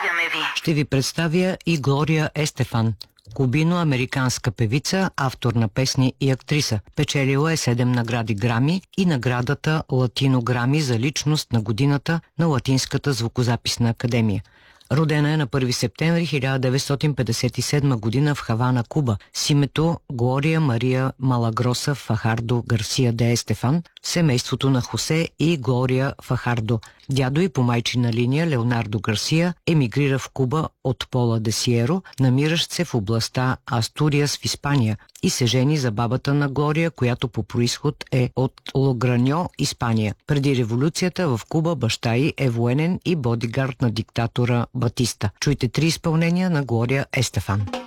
Представяме ви. Ще ви представя и Глория Естефан, кубино-американска певица, автор на песни и актриса. Печелила е 7 награди Грами и наградата Латино Грами за личност на годината на Латинската звукозаписна академия. Родена е на 1 септември 1957 година в Хавана, Куба, с името Глория Мария Малагроса Фахардо Гарсия де Естефан, семейството на Хосе и Глория Фахардо. Дядо и по майчина линия Леонардо Гарсия емигрира в Куба от Пола де Сиеро, намиращ се в областта Астуриас в Испания, и се жени за бабата на Глория, която по происход е от Лограньо, Испания. Преди революцията в Куба баща й е военен и бодигард на диктатора Батиста. Чуйте 3 изпълнения на Глория Естефан.